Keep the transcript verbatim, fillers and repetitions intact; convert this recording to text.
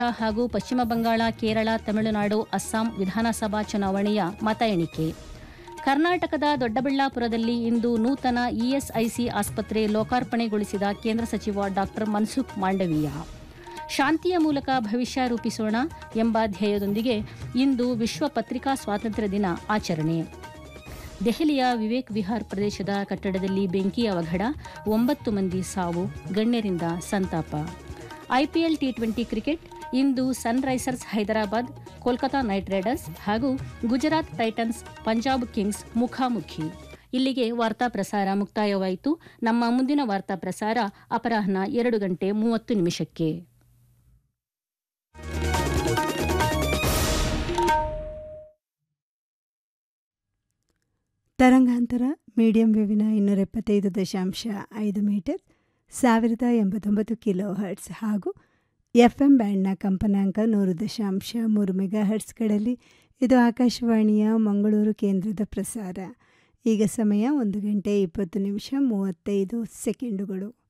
ಹಾಗೂ ಪಶ್ಚಿಮ ಬಂಗಾಳ, ಕೇರಳ, ತಮಿಳುನಾಡು, ಅಸ್ಸಾಂ ವಿಧಾನಸಭಾ ಚುನಾವಣೆಯ ಮತ ಎಣಿಕೆ. ಕರ್ನಾಟಕದ ದೊಡ್ಡಬಳ್ಳಾಪುರದಲ್ಲಿ ಇಂದು ನೂತನ ಇಎಸ್ಐಸಿ ಆಸ್ಪತ್ರೆ ಲೋಕಾರ್ಪಣೆಗೊಳಿಸಿದ ಕೇಂದ್ರ ಸಚಿವ ಡಾ ಮನ್ಸುಖ್ ಮಾಂಡವೀಯ. ಶಾಂತಿಯ ಮೂಲಕ ಭವಿಷ್ಯ ರೂಪಿಸೋಣ ಎಂಬ ಧ್ಯೇಯದೊಂದಿಗೆ ಇಂದು ವಿಶ್ವ ಪತ್ರಿಕಾ ಸ್ವಾತಂತ್ರ್ಯ ದಿನ ಆಚರಣೆ. ದೆಹಲಿಯ ವಿವೇಕ್ ವಿಹಾರ್ ಪ್ರದೇಶದ ಕಟ್ಟಡದಲ್ಲಿ ಬೆಂಕಿ ಅವಘಡ, ಒಂಬತ್ತು ಮಂದಿ ಸಾವು, ಗಣ್ಯರಿಂದ ಸಂತಾಪ. ಐಪಿಎಲ್ ಟಿ ಟ್ವೆಂಟಿ ಕ್ರಿಕೆಟ್ ಇಂದು Sunrisers Hyderabad, Kolkata night Riders ಹಾಗೂ ಗುಜರಾತ್ ಟೈಟನ್ಸ್ ಪಂಜಾಬ್ ಕಿಂಗ್ಸ್ ಮುಖಾಮುಖಿ. ಇಲ್ಲಿಗೆ ವಾರ್ತಾ ಪ್ರಸಾರ ಮುಕ್ತಾಯವಾಯಿತು. ನಮ್ಮ ಮುಂದಿನ ವಾರ್ತಾ ಪ್ರಸಾರ ಅಪರಾಹ್ನ ಎರಡು ಗಂಟೆ ಮೂವತ್ತು ನಿಮಿಷಕ್ಕೆ. ತರಂಗಾಂತರ ಮೀಡಿಯಂ ವೇವಿನ ಇನ್ನೂರ ಎಪ್ಪತ್ತೈದು ದಶಾಂಶ ಐದು ಮೀಟರ್ ಸಾವಿರದ ಎಂಬತ್ತೊಂಬತ್ತು ಕಿಲೋ ಹರ್ಟ್ಸ್ ಹಾಗೂ ಎಫ್ಎಂ ಬ್ಯಾಂಡ್ನ ಕಂಪನಾಂಕ ನೂರು ದಶಾಂಶ ಮೂರು ಮೆಗಾ ಹರ್ಟ್ಸ್ಗಳಲ್ಲಿ ಇದು ಆಕಾಶವಾಣಿಯ ಮಂಗಳೂರು ಕೇಂದ್ರದ ಪ್ರಸಾರ. ಈಗ ಸಮಯ ಒಂದು ಗಂಟೆ ಇಪ್ಪತ್ತು ನಿಮಿಷ ಮೂವತ್ತೈದು ಸೆಕೆಂಡುಗಳು.